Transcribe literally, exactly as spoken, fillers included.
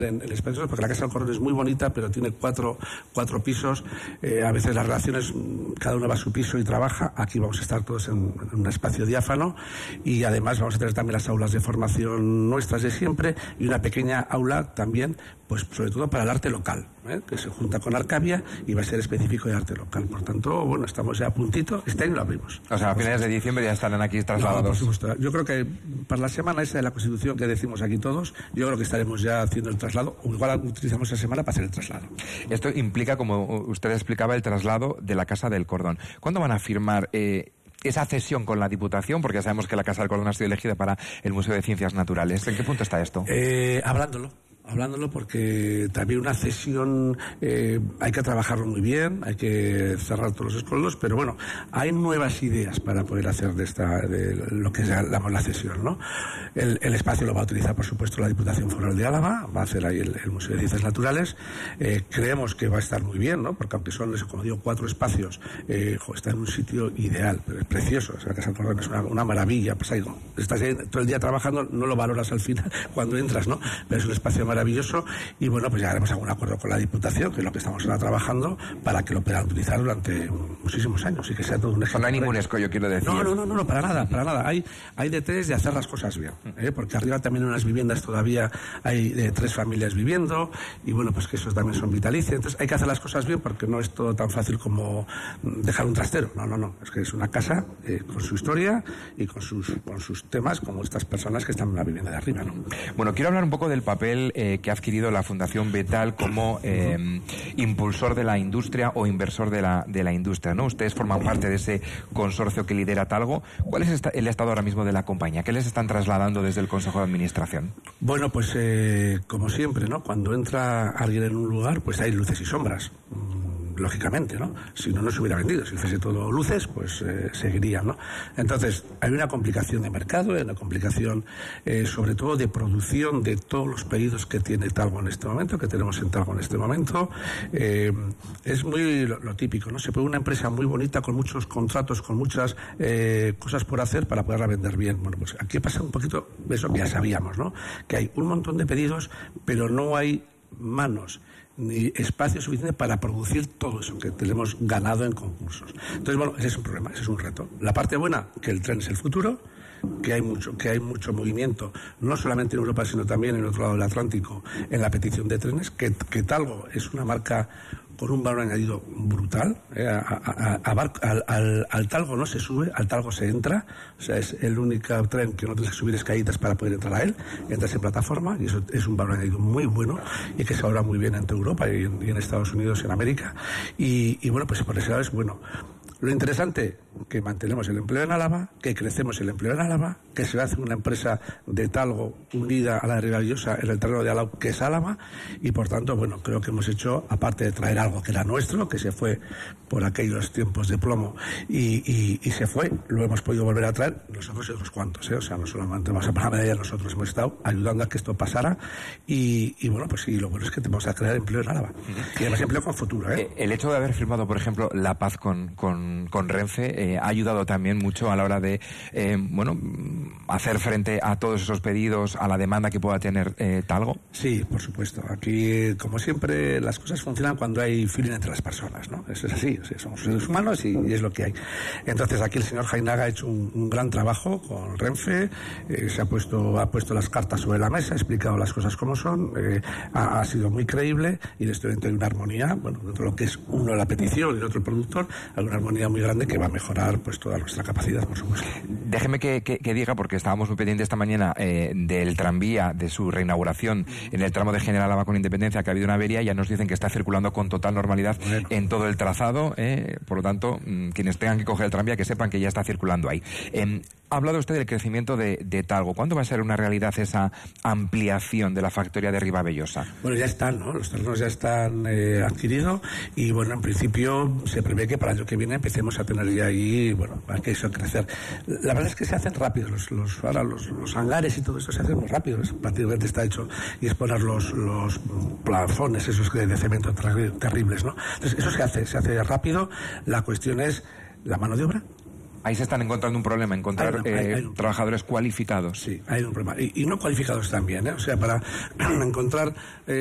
en el espacio, porque la Casa del Cordón es muy bonita, pero tiene cuatro, cuatro pisos. Eh, a veces las relaciones, cada uno va a su piso y trabaja. Aquí vamos a estar todos en, en un espacio diáfano, y además vamos a tener también las aulas de formación nuestras de siempre, y una pequeña aula también, pues sobre todo para el arte local, ¿eh? Que se junta con Arcavia y va a ser específico de arte local. Por tanto, bueno, estamos ya a puntito. Este año lo abrimos. O sea, a finales de diciembre ya estarán aquí trasladados. No, por supuesto. Yo creo que para la semana esa de la Constitución que decimos aquí todos, yo creo que estaremos ya haciendo el traslado, o igual utilizamos esa semana para hacer el traslado. Esto implica, como usted explicaba, el traslado de la Casa del Cordón. ¿Cuándo van a firmar eh, esa cesión con la Diputación? Porque sabemos que la Casa del Cordón ha sido elegida para el Museo de Ciencias Naturales. ¿En qué punto está esto? Eh, hablándolo. Hablándolo, porque también una cesión eh, hay que trabajarlo muy bien, hay que cerrar todos los escollos, pero bueno, hay nuevas ideas para poder hacer de esta de lo que llamamos la cesión, ¿no? El, el espacio lo va a utilizar, por supuesto, la Diputación Foral de Álava, va a hacer ahí el, el Museo de Ciencias Naturales. Eh, creemos que va a estar muy bien, ¿no? Porque aunque son, como digo, cuatro espacios, eh, jo, está en un sitio ideal, pero es precioso. O sea, la Casa del Cordón es una, una maravilla. Pues ahí, estás ahí todo el día trabajando, no lo valoras al final cuando entras, ¿no? Pero es un espacio maravilloso, y bueno, pues ya haremos algún acuerdo con la Diputación, que es lo que estamos ahora trabajando, para que lo puedan utilizar durante muchísimos años y que sea todo un ejemplo. No hay ningún escollo, quiero decir. No, no, no, no, no, para nada, para nada. Hay, hay de tres de hacer las cosas bien, ¿eh? Porque arriba también en unas viviendas todavía hay de tres familias viviendo, y bueno, pues que esos también son vitalicios. Entonces hay que hacer las cosas bien, porque no es todo tan fácil como dejar un trastero. No, no, no. Es que es una casa eh, con su historia y con sus, con sus temas, como estas personas que están en la vivienda de arriba, ¿no? Bueno, quiero hablar un poco del papel eh, que ha adquirido la Fundación Betal como eh, impulsor de la industria o inversor de la, de la industria, ¿no? Ustedes forman parte de ese consorcio que lidera Talgo. ¿Cuál es el estado ahora mismo de la compañía? ¿Qué les están trasladando desde el Consejo de Administración? Bueno, pues eh, como siempre, ¿no? Cuando entra alguien en un lugar, pues hay luces y sombras. Lógicamente, ¿no? Si no, no se hubiera vendido. Si fuese todo luces, pues eh, seguiría, ¿no? Entonces, hay una complicación de mercado, hay una complicación eh, sobre todo de producción de todos los pedidos que tiene Talgo en este momento, que tenemos en Talgo en este momento. Eh, es muy lo, lo típico, ¿no? Se pone una empresa muy bonita con muchos contratos, con muchas eh, cosas por hacer para poderla vender bien. Bueno, pues aquí pasa un poquito eso que ya sabíamos, ¿no? Que hay un montón de pedidos, pero no hay manos ni espacio suficiente para producir todo eso que tenemos ganado en concursos. Entonces, bueno, ese es un problema, ese es un reto. La parte buena, que el tren es el futuro, que hay mucho, que hay mucho movimiento, no solamente en Europa, sino también en el otro lado del Atlántico, en la petición de trenes, que, que Talgo es una marca con un valor añadido brutal. Eh, a, a, a, a, al, al, al Talgo no se sube, al Talgo se entra. O sea, es el único tren que no tienes que subir escaleritas para poder entrar a él. Entras en plataforma, y eso es un valor añadido muy bueno, y que se valora muy bien entre Europa y en, y en Estados Unidos y en América. Y, y bueno, pues por ese lado es bueno. Lo interesante, que mantenemos el empleo en Álava, que crecemos el empleo en Álava, que se hace una empresa de Talgo unida a la de Ribabellosa en el terreno de Álava, que es Álava, y por tanto, bueno, creo que hemos hecho, aparte de traer algo que era nuestro, que se fue por aquellos tiempos de plomo y, y, y se fue, lo hemos podido volver a traer nosotros y otros cuantos, ¿eh? O sea, no solamente vamos a poner la medalla, nosotros hemos estado ayudando a que esto pasara, y, y bueno, pues sí, lo bueno es que vamos a crear empleo en Álava, y además empleo con futuro, ¿eh? El hecho de haber firmado, por ejemplo, la paz con, con con Renfe eh, ha ayudado también mucho a la hora de eh, bueno, hacer frente a todos esos pedidos, a la demanda que pueda tener eh, Talgo. Sí, por supuesto. Aquí, como siempre, las cosas funcionan cuando hay feeling entre las personas, ¿no? Eso es así, o sea, somos seres humanos y, y es lo que hay. Entonces aquí el señor Jainaga ha hecho un, un gran trabajo con Renfe, eh, se ha puesto ha puesto las cartas sobre la mesa, ha explicado las cosas como son, eh, ha, ha sido muy creíble, y en este momento hay una armonía, bueno, dentro de lo que es uno la petición y el otro el productor, hay una armonía muy grande que va a mejorar pues toda nuestra capacidad, por supuesto. Déjeme que, que, que diga, porque estábamos muy pendientes esta mañana eh, del tranvía, de su reinauguración en el tramo de General Álava con Independencia, que ha habido una avería, ya nos dicen que está circulando con total normalidad bueno. en todo el trazado, eh, por lo tanto, mmm, quienes tengan que coger el tranvía, que sepan que ya está circulando ahí. Eh, ha hablado usted del crecimiento de, de Talgo. ¿Cuándo va a ser una realidad esa ampliación de la factoría de Ribabellosa? Bueno, ya están, ¿no? Los terrenos ya están eh, adquiridos, y bueno, en principio se prevé que para el año que viene empecemos a tener ya ahí, bueno, para que eso crecer. La verdad es que se hacen rápido, los, los, ahora los, los hangares y todo esto se hacen muy rápido, prácticamente está hecho, y es poner los, los plafones esos de cemento ter terribles, ¿no? Entonces eso se hace, se hace rápido. La cuestión es la mano de obra. Ahí se están encontrando un problema, encontrar hay, hay, hay un... eh, trabajadores cualificados. Sí, hay un problema. Y, y no cualificados también, ¿eh? O sea, para encontrar... Eh,